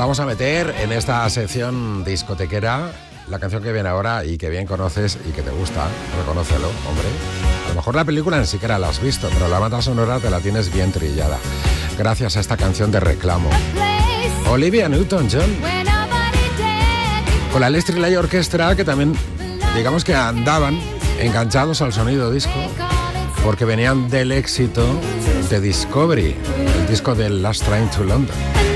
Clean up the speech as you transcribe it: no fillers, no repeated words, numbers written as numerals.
vamos a meter en esta sección discotequera la canción que viene ahora y que bien conoces y que te gusta, reconócelo, hombre. A lo mejor la película ni siquiera la has visto, pero la banda sonora te la tienes bien trillada, gracias a esta canción de Reclamo. Olivia Newton-John, con la Electric Light Orchestra, que también, digamos que andaban enganchados al sonido disco, porque venían del éxito de Discovery, el disco de Last Train to London.